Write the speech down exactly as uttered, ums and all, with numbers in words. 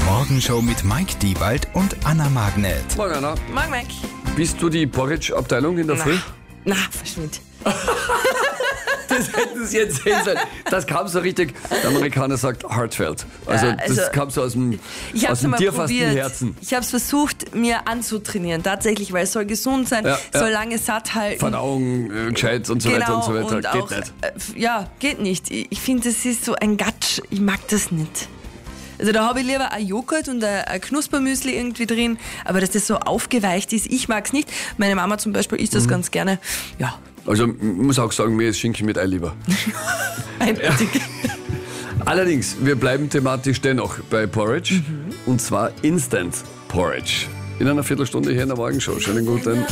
Morgenshow mit Mike Diewald und Anna Magnet. Morgen, Anna. Morgen, Mike. Bist du die Porridge-Abteilung in der Früh? Na, verschwind. Das hätten sie jetzt sehen sollen. Das kam so richtig, der Amerikaner sagt heartfelt. Also, Ja, also das kam so aus dem, Ich habe aus es dem mal tierfasten probiert. Herzen. Ich habe es versucht, mir anzutrainieren. Tatsächlich, weil es soll gesund sein, Ja, ja. soll lange satt halten. Verdauung, äh, gescheit und so genau, weiter und so weiter. und Geht auch, nicht. Äh, ja, geht nicht. Ich, ich finde, das ist so ein Gatsch. Ich mag das nicht. Also da habe ich lieber ein Joghurt und ein, ein Knuspermüsli irgendwie drin, aber dass das so aufgeweicht ist, ich mag es nicht. Meine Mama zum Beispiel isst das Mhm. ganz gerne. Ja, Also, ich muss auch sagen, mir ist Schinken mit Ei lieber. eindeutig. Allerdings, wir bleiben thematisch dennoch bei Porridge. Mhm. Und zwar Instant Porridge. In einer Viertelstunde hier in der Morgenshow. Schönen guten